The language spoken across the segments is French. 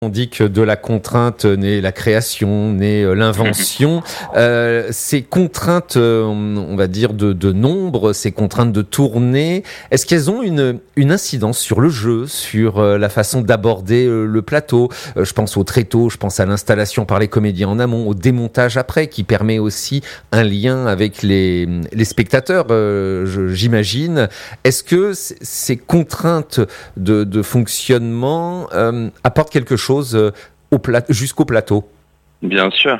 On dit que de la contrainte naît la création, naît l'invention. Ces contraintes, on va dire, de nombre, ces contraintes de tournée, est-ce qu'elles ont une incidence sur le jeu, sur la façon d'aborder le plateau? Je pense au tréteau, je pense à l'installation par les comédiens en amont, au démontage après, qui permet aussi un lien avec les spectateurs, j'imagine. Est-ce que ces contraintes de fonctionnement apportent quelque chose jusqu'au plateau? Bien sûr.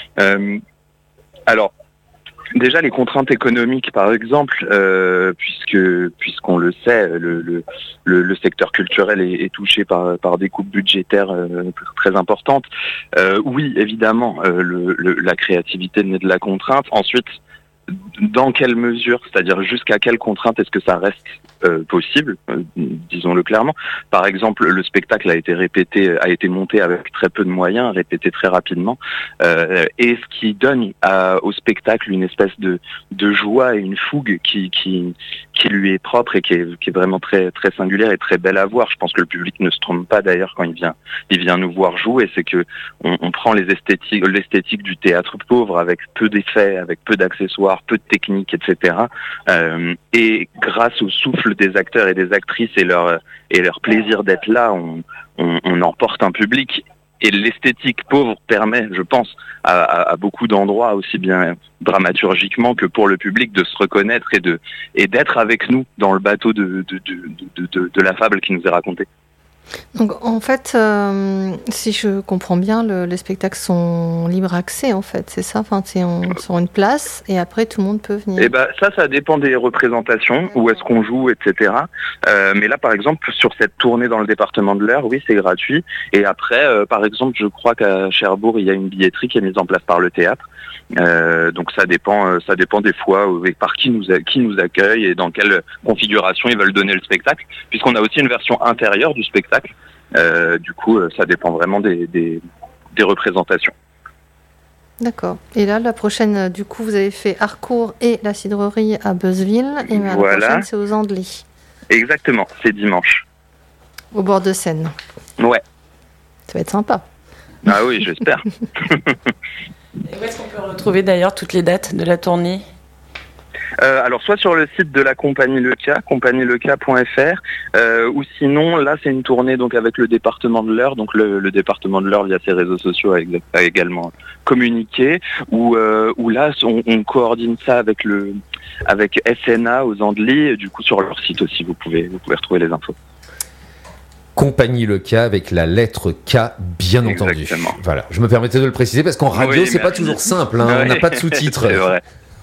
Alors, déjà les contraintes économiques, par exemple, puisqu'on le sait, le secteur culturel est touché par des coupes budgétaires très importantes. Oui, évidemment, la créativité naît de la contrainte. Ensuite, dans quelle mesure, c'est-à-dire jusqu'à quelle contrainte est-ce que ça reste possible, disons-le clairement. Par exemple, le spectacle a été monté avec très peu de moyens, répété très rapidement, et ce qui donne au spectacle une espèce de joie et une fougue qui lui est propre et qui est vraiment très très singulière et très belle à voir. Je pense que le public ne se trompe pas d'ailleurs quand il vient nous voir jouer, c'est que on prend l'esthétique du théâtre pauvre avec peu d'effets, avec peu d'accessoires, peu de techniques, etc. Et grâce au souffle des acteurs et des actrices et leur plaisir d'être là, on emporte un public. Et l'esthétique pauvre permet, je pense, à beaucoup d'endroits, aussi bien dramaturgiquement que pour le public, de se reconnaître et d'être avec nous dans le bateau de la fable qui nous est racontée. Donc en fait, si je comprends bien, les spectacles sont libre accès en fait, c'est ça. Enfin, c'est sur une place et après tout le monde peut venir. Et ça dépend des représentations, où est-ce qu'on joue, etc. Mais là, par exemple, sur cette tournée dans le département de l'Eure, oui, c'est gratuit. Et après, par exemple, je crois qu'à Cherbourg, il y a une billetterie qui est mise en place par le théâtre. Donc ça dépend des fois par qui nous accueille et dans quelle configuration ils veulent donner le spectacle, puisqu'on a aussi une version intérieure du spectacle. Du coup, ça dépend vraiment des représentations. D'accord. Et là, la prochaine, du coup, vous avez fait Harcourt et la cidrerie à Beuzeville, et la prochaine, c'est aux Andelys. Exactement, c'est dimanche. Au bord de Seine. Ouais. Ça va être sympa. Ah oui, j'espère. Et où est-ce qu'on peut retrouver d'ailleurs toutes les dates de la tournée ? Alors soit sur le site de la compagnie Leca, compagnieleca.fr, ou sinon là c'est une tournée donc avec le département de l'Eure, donc le département de l'Eure via ses réseaux sociaux a également communiqué, où là on coordonne ça avec SNA aux Andelys, et du coup sur leur site aussi vous pouvez retrouver les infos. Compagnie Leca avec la lettre K, bien entendu. Exactement. Voilà, je me permettais de le préciser parce qu'en radio c'est pas toujours simple, hein, on n'a pas de sous-titres. C'est vrai.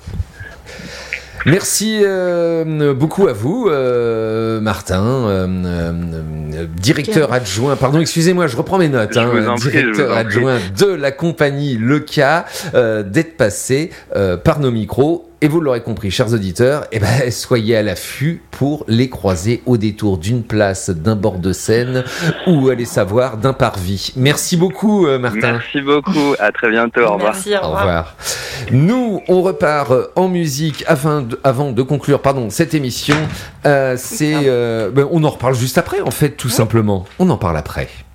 Merci beaucoup à vous, Martin, directeur adjoint. Pardon, excusez-moi, je reprends mes notes. Directeur adjoint de la compagnie Leca, d'être passé par nos micros. Et vous l'aurez compris, chers auditeurs, soyez à l'affût pour les croiser au détour d'une place, d'un bord de Seine ou, allez savoir, d'un parvis. Merci beaucoup, Martin. Merci beaucoup. À très bientôt. Au revoir. Merci, au revoir. Nous, on repart en musique avant de conclure, cette émission. On en reparle juste après, en fait, tout simplement. On en parle après.